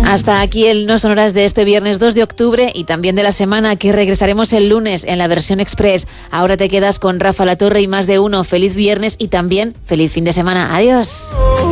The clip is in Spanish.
Hasta aquí el No Sonoras de este viernes 2 de octubre y también de la semana, que regresaremos el lunes en la versión express. Ahora te quedas con Rafa La Torre y Más de Uno. Feliz viernes y también feliz fin de semana. Adiós.